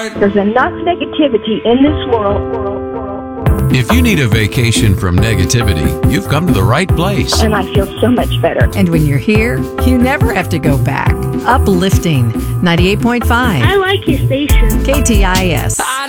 There's enough negativity in this world. If you need a vacation from negativity, you've come to the right place. And I feel so much better. And when you're here, you never have to go back. Uplifting 98.5. I like your station. KTIS.